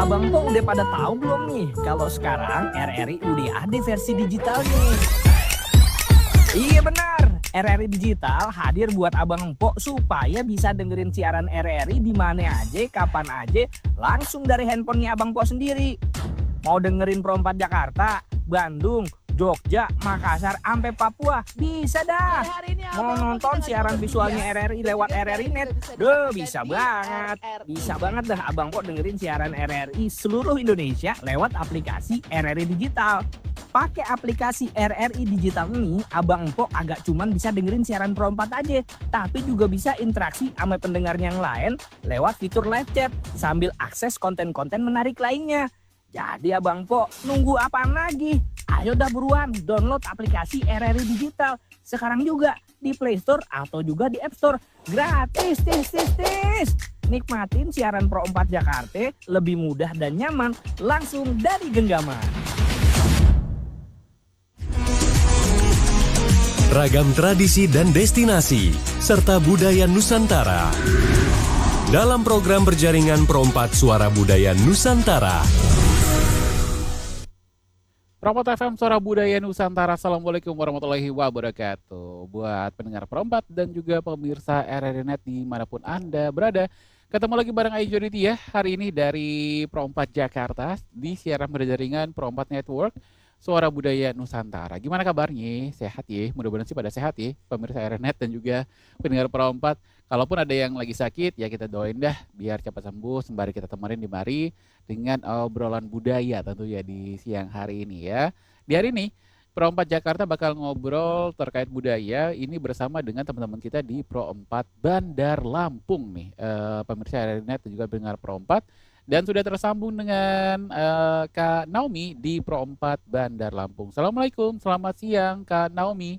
Abang Po udah pada tahu belum nih kalau sekarang RRI udah ada versi digitalnya? Iya benar, RRI Digital hadir buat Abang Empok supaya bisa dengerin siaran RRI di mana aja, kapan aja, langsung dari handphonenya Abang Empok sendiri. Mau dengerin Pro 4 Jakarta, Bandung, Jogja, Makassar, sampai Papua, bisa dah. Mau nonton siaran visualnya RRI lewat RRI Net, bisa banget. Bisa banget dah Abang Empok dengerin siaran RRI seluruh Indonesia lewat aplikasi RRI Digital. Pakai aplikasi RRI Digital ini, Abang Empok agak cuman bisa dengerin siaran Pro 4 aja, tapi juga bisa interaksi sama pendengar yang lain lewat fitur live chat sambil akses konten-konten menarik lainnya. Jadi Abang Empok nunggu apaan lagi? Ayo dah buruan download aplikasi RRI Digital sekarang juga di Play Store atau juga di App Store. Gratis, tis. Nikmatin siaran Pro 4 Jakarta lebih mudah dan nyaman langsung dari genggaman. Ragam tradisi dan destinasi, serta budaya Nusantara. Dalam program berjaringan Pro 4 Suara Budaya Nusantara. Pro 4 FM Suara Budaya Nusantara. Assalamualaikum warahmatullahi wabarakatuh. Buat pendengar Pro 4 dan juga pemirsa RRI Net dimanapun Anda berada. Ketemu lagi bareng Ayu Joditi ya. Hari ini dari Pro 4 Jakarta di siaran berjaringan Pro 4 Network. Suara Budaya Nusantara. Gimana kabarnya? Sehat ya? Mudah-mudahan sih pada sehat ya, pemirsa RNet dan juga pendengar Pro 4. Kalaupun ada yang lagi sakit, ya kita doain dah biar cepat sembuh sembari kita temenin di mari dengan obrolan budaya tentu ya di siang hari ini ya. Di hari ini Pro 4 Jakarta bakal ngobrol terkait budaya ini bersama dengan teman-teman kita di Pro 4 Bandar Lampung nih, pemirsa RNet dan juga pendengar Pro 4. Dan sudah tersambung dengan Kak Naomi di Pro 4 Bandar Lampung. Assalamualaikum, selamat siang Kak Naomi.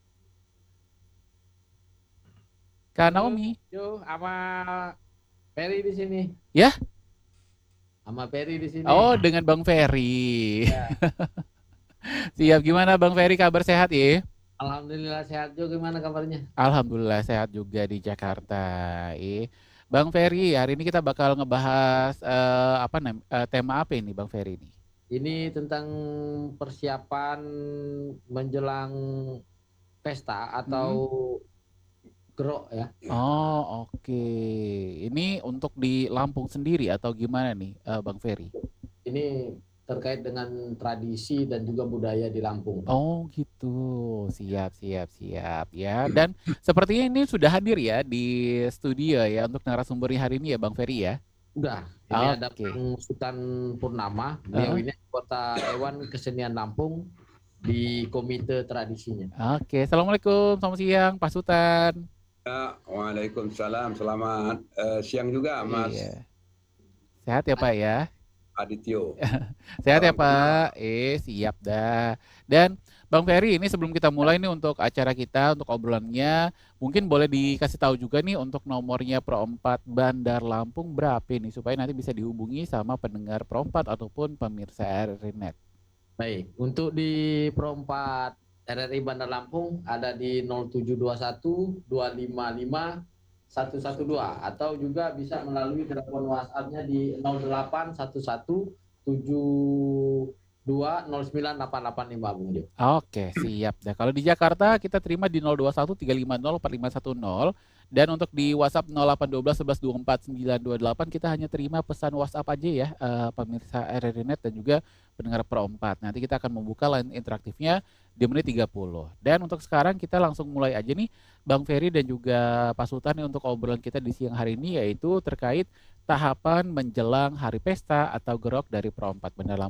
Kak Naomi. Yo, sama Ferry di sini. Ya? Sama Ferry di sini. Oh, dengan Bang Ferry. Ya. Siap, gimana Bang Ferry, kabar sehat ya? Alhamdulillah sehat juga, gimana kabarnya? Alhamdulillah sehat juga di Jakarta. Bang Ferry, hari ini kita bakal ngebahas tema apa ini Bang Ferry ini? Ini tentang persiapan menjelang pesta atau gerok ya. Oh, oke. Ini untuk di Lampung sendiri atau gimana nih Bang Ferry? Ini terkait dengan tradisi dan juga budaya di Lampung. Oh gitu, siap ya. Dan sepertinya ini sudah hadir ya di studio ya untuk narasumbernya hari ini ya Bang Ferry ya. Udah, ini ada Oke. Bang Sultan Purnama, beliau ini anggota Dewan Kesenian Lampung di komite tradisinya. Oke, Assalamualaikum, selamat siang Pak Sultan. Ya, waalaikumsalam, selamat siang juga Mas Iya. Sehat ya Pak ya? Adityo. Sehat ya Pak? Siap dah. Dan Bang Ferry, ini sebelum kita mulai nih untuk acara kita, untuk obrolannya, mungkin boleh dikasih tahu juga nih untuk nomornya Pro 4 Bandar Lampung berapa nih, supaya nanti bisa dihubungi sama pendengar Pro 4 ataupun pemirsa RRI Net. Baik, untuk di Pro 4 RRI Bandar Lampung ada di 0721 255 112 atau juga bisa melalui telepon WhatsApp-nya di 0811 72098855 Bung Jo. Oke, siap. Nah, kalau di Jakarta kita terima di 021 350 4510 dan untuk di WhatsApp 0812 11 24 928 kita hanya terima pesan WhatsApp aja ya, pemirsa RRI Net dan juga pendengar Pro 4. Nanti kita akan membuka line interaktifnya di menit 30. Dan untuk sekarang kita langsung mulai aja nih Bang Ferry dan juga Pak Sultan nih untuk obrolan kita di siang hari ini yaitu terkait tahapan menjelang hari pesta atau gerok dari Pro 4 Bandar Lampung.